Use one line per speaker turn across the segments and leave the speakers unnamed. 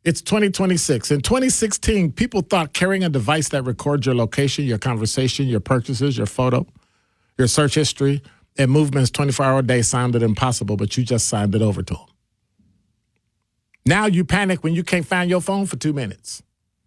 It's 2026. In 2016, people thought carrying a device that records your location, your conversation, your purchases, your photo, your search history, and movements 24-hour a day sounded impossible, but you just signed it over to them. Now you panic when you can't find your phone for 2 minutes.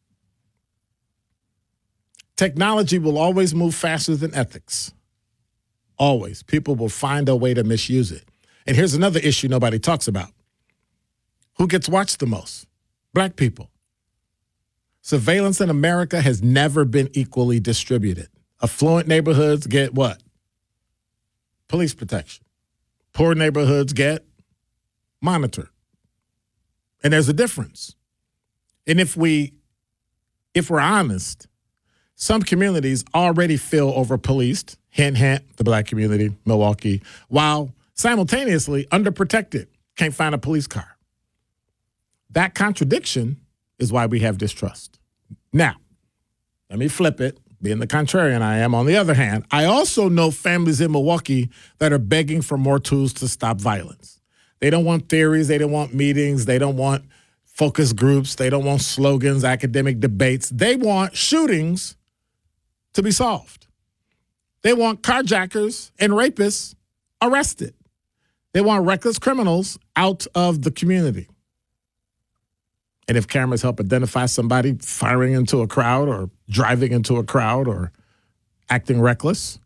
Technology will always move faster than ethics. Always. People will find a way to misuse it. And here's another issue nobody talks about. Who gets watched the most? Black people. Surveillance in America has never been equally distributed. Affluent neighborhoods get what? Police protection. Poor neighborhoods get monitored. And there's a difference. And if we're honest, some communities already feel over-policed, hint, hint, the black community, Milwaukee, while simultaneously underprotected, can't find a police car. That contradiction is why we have distrust. Now, let me flip it, being the contrarian I am. On the other hand, I also know families in Milwaukee that are begging for more tools to stop violence. They don't want theories. They don't want meetings. They don't want focus groups. They don't want slogans, academic debates. They want shootings to be solved. They want carjackers and rapists arrested. They want reckless criminals out of the community. And if cameras help identify somebody firing into a crowd or driving into a crowd or acting reckless,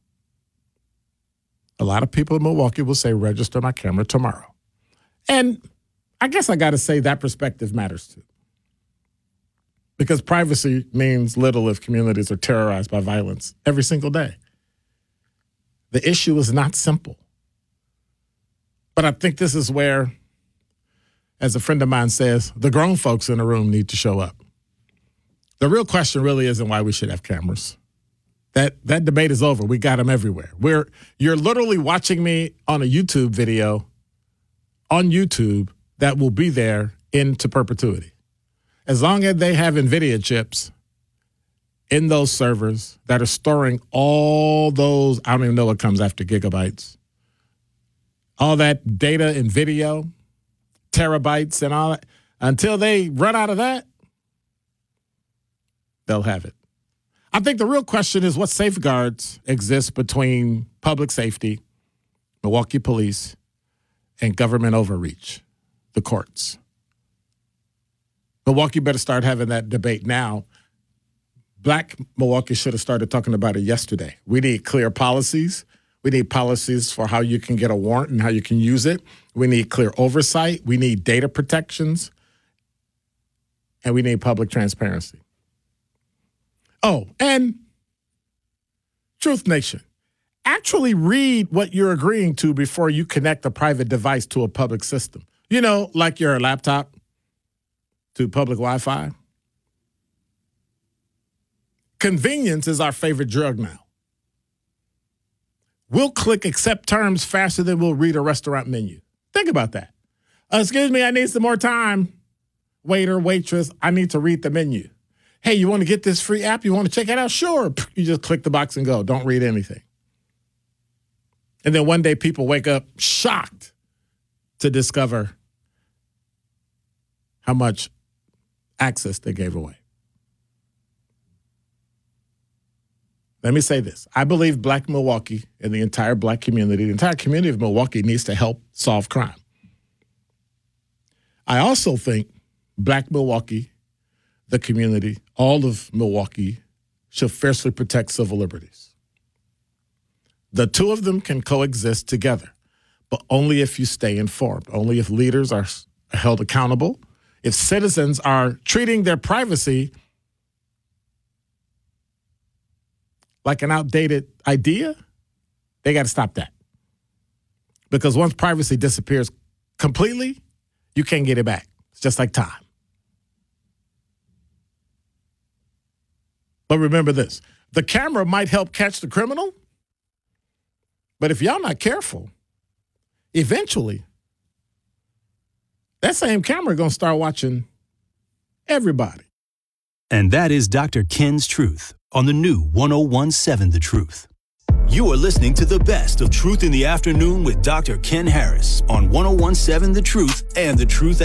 a lot of people in Milwaukee will say, register my camera tomorrow. And I guess I got to say that perspective matters too. Because privacy means little if communities are terrorized by violence every single day. The issue is not simple. But I think this is where, as a friend of mine says, the grown folks in the room need to show up. The real question really isn't why we should have cameras. That debate is over. We got them everywhere. You're literally watching me on a YouTube video on YouTube that will be there into perpetuity. As long as they have NVIDIA chips in those servers that are storing all those, I don't even know what comes after gigabytes, all that data and video, terabytes and all that, until they run out of that, they'll have it. I think the real question is what safeguards exist between public safety, Milwaukee police, and government overreach, the courts. Milwaukee better start having that debate now. Black Milwaukee should have started talking about it yesterday. We need clear policies. We need policies for how you can get a warrant and how you can use it. We need clear oversight. We need data protections. And we need public transparency. Oh, and Truth Nation, actually read what you're agreeing to before you connect a private device to a public system. You know, like your laptop to public Wi-Fi. Convenience is our favorite drug now. We'll click accept terms faster than we'll read a restaurant menu. Think about that. Excuse me, I need some more time. Waiter, waitress, I need to read the menu. Hey, you want to get this free app? You want to check it out? Sure. You just click the box and go. Don't read anything. And then one day people wake up shocked to discover how much access they gave away. Let me say this. I believe Black Milwaukee and the entire Black community, the entire community of Milwaukee needs to help solve crime. I also think Black Milwaukee, the community, all of Milwaukee, should fiercely protect civil liberties. The two of them can coexist together, but only if you stay informed, only if leaders are held accountable, if citizens are treating their privacy like an outdated idea, they got to stop that. Because once privacy disappears completely, you can't get it back. It's just like time. But remember this, the camera might help catch the criminal, but if y'all not careful, eventually, that same camera going to start watching everybody.
And that is Dr. Ken's Truth on the new 101.7 The Truth. You are listening to the best of Truth in the Afternoon with Dr. Ken Harris on 101.7 The Truth and The Truth